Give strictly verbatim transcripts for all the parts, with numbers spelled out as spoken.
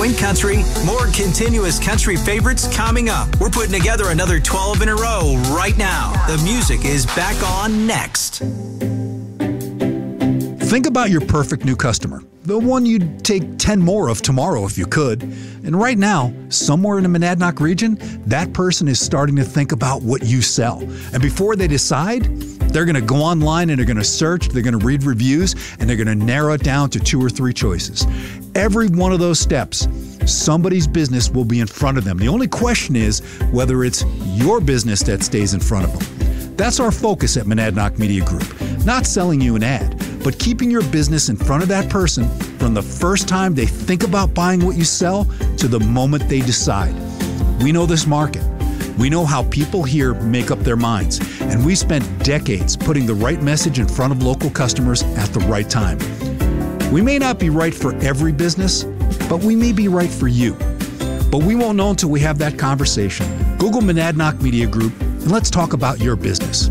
Win Country. More continuous country favorites coming up. We're putting together another twelve in a row right now. The music is back on next. Think about your perfect new customer, the one you'd take ten more of tomorrow if you could. And right now, somewhere in the Monadnock region, that person is starting to think about what you sell. And before they decide, they're going to go online and they're going to search, they're going to read reviews, and they're going to narrow it down to two or three choices. Every one of those steps, somebody's business will be in front of them. The only question is whether it's your business that stays in front of them. That's our focus at Monadnock Media Group. Not selling you an ad, but keeping your business in front of that person from the first time they think about buying what you sell to the moment they decide. We know this market. We know how people here make up their minds, and we spent decades putting the right message in front of local customers at the right time. We may not be right for every business, but we may be right for you. But we won't know until we have that conversation. Google Monadnock Media Group, and let's talk about your business.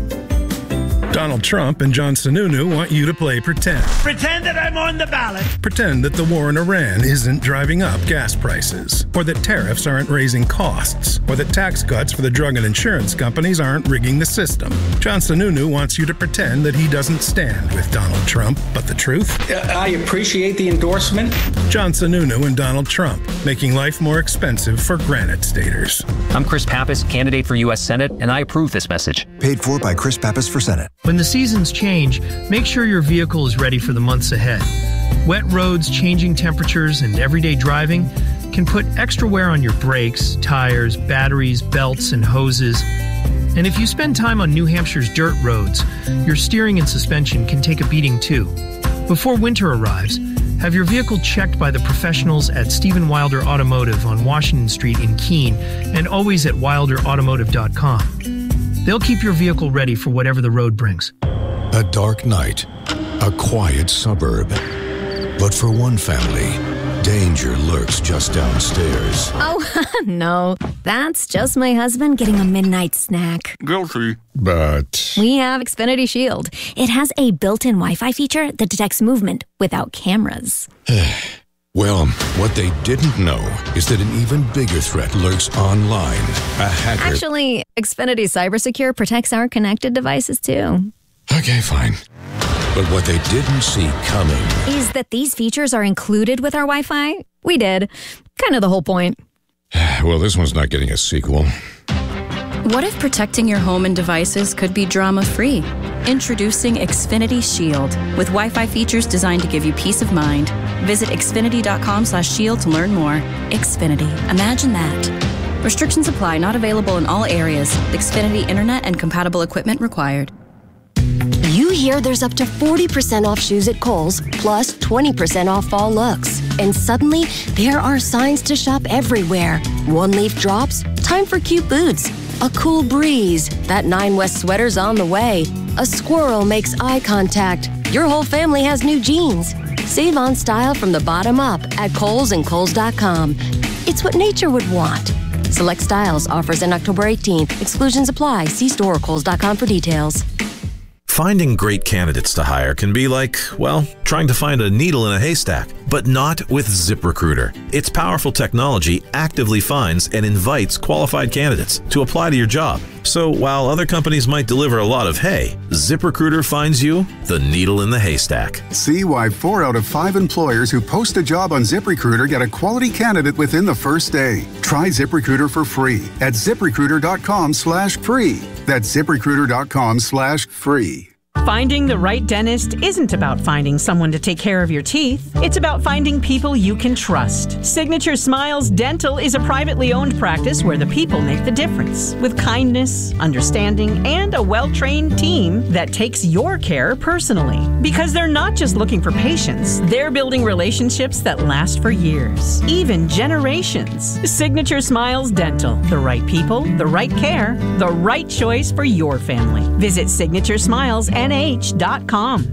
Donald Trump and John Sununu want you to play pretend. Pretend that I'm on the ballot. Pretend that the war in Iran isn't driving up gas prices, or that tariffs aren't raising costs, or that tax cuts for the drug and insurance companies aren't rigging the system. John Sununu wants you to pretend that he doesn't stand with Donald Trump, but the truth? I appreciate the endorsement. John Sununu and Donald Trump, making life more expensive for Granite Staters. I'm Chris Pappas, candidate for U S Senate, and I approve this message. Paid for by Chris Pappas for Senate. When the seasons change, make sure your vehicle is ready for the months ahead. Wet roads, changing temperatures, and everyday driving can put extra wear on your brakes, tires, batteries, belts, and hoses. And if you spend time on New Hampshire's dirt roads, your steering and suspension can take a beating too. Before winter arrives, have your vehicle checked by the professionals at Stephen Wilder Automotive on Washington Street in Keene, and always at wilder automotive dot com. They'll keep your vehicle ready for whatever the road brings. A dark night, a quiet suburb. But for one family, danger lurks just downstairs. Oh, no. That's just my husband getting a midnight snack. Guilty. But we have Xfinity Shield. It has a built-in Wi-Fi feature that detects movement without cameras. Well, what they didn't know is that an even bigger threat lurks online. A hacker... Actually, Xfinity CyberSecure protects our connected devices, too. Okay, fine. But what they didn't see coming... is that these features are included with our Wi-Fi. We did. Kind of the whole point. Well, this one's not getting a sequel. What if protecting your home and devices could be drama-free? Introducing Xfinity Shield, with Wi-Fi features designed to give you peace of mind. Visit xfinity.com slash shield to learn more. Xfinity. Imagine that. Restrictions apply. Not available in all areas. Xfinity Internet and compatible equipment required. You hear there's up to forty percent off shoes at Kohl's, plus twenty percent off fall looks. And suddenly, there are signs to shop everywhere. One leaf drops, time for cute boots. A cool breeze, that Nine West sweater's on the way. A squirrel makes eye contact. Your whole family has new jeans. Save on style from the bottom up at Kohl's and Kohl's dot com. It's what nature would want. Select styles, offers end October eighteenth. Exclusions apply. See store or Kohl's dot com for details. Finding great candidates to hire can be like, well, trying to find a needle in a haystack, but not with ZipRecruiter. Its powerful technology actively finds and invites qualified candidates to apply to your job. So while other companies might deliver a lot of hay, ZipRecruiter finds you the needle in the haystack. See why four out of five employers who post a job on ZipRecruiter get a quality candidate within the first day. Try ZipRecruiter for free at ZipRecruiter.com slash free. That's ZipRecruiter.com slash free. Finding the right dentist isn't about finding someone to take care of your teeth. It's about finding people you can trust. Signature Smiles Dental is a privately owned practice where the people make the difference. With kindness, understanding, and a well-trained team that takes your care personally. Because they're not just looking for patients, they're building relationships that last for years, even generations. Signature Smiles Dental. The right people, the right care, the right choice for your family. Visit Signature Smiles N H dot com.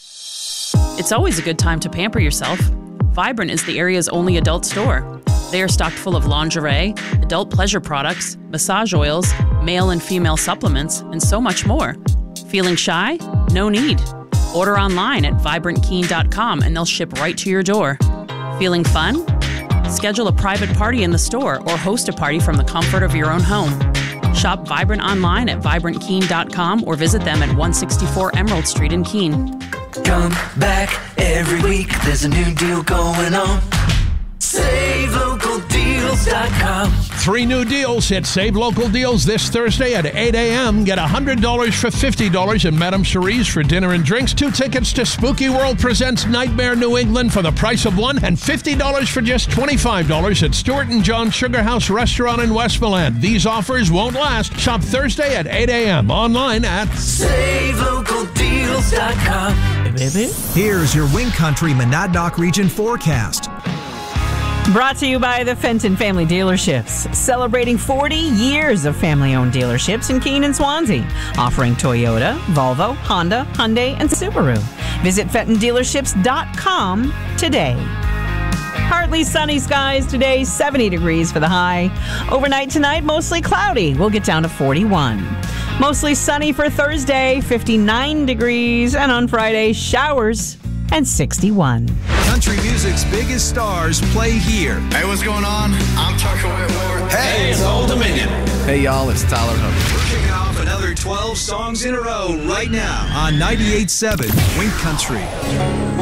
It's always a good time to pamper yourself. Vibrant is the area's only adult store. They are stocked full of lingerie, adult pleasure products, massage oils, male and female supplements, and so much more. Feeling shy? No need. Order online at vibrant keen dot com and they'll ship right to your door. Feeling fun? Schedule a private party in the store or host a party from the comfort of your own home. Shop Vibrant online at vibrant keene dot com or visit them at one sixty-four Emerald Street in Keene. Come back every week, there's a new deal going on. save local deals dot com. Three new deals at Save Local Deals this Thursday at eight a.m. Get one hundred dollars for fifty dollars in Madame Cherie's for dinner and drinks. Two tickets to Spooky World Presents Nightmare New England for the price of one. And fifty dollars for just twenty-five dollars at Stuart and John Sugar House Restaurant in Westmoreland. These offers won't last. Shop Thursday at eight a.m. Online at save local deals dot com. Here's your Wing Country Monadnock Region forecast. Brought to you by the Fenton Family Dealerships, celebrating forty years of family-owned dealerships in Keene and Swansea, offering Toyota, Volvo, Honda, Hyundai, and Subaru. Visit fenton dealerships dot com today. Partly sunny skies today, seventy degrees for the high. Overnight tonight, mostly cloudy. We'll get down to forty-one. Mostly sunny for Thursday, fifty-nine degrees. And on Friday, showers and sixty-one. Country music's biggest stars play here. Hey, what's going on? I'm Tucker Whitmore. Hey, it's Old Dominion. Hey, y'all, it's Tyler Hubbard. We're kicking off another twelve songs in a row right now on ninety-eight point seven Wing Country.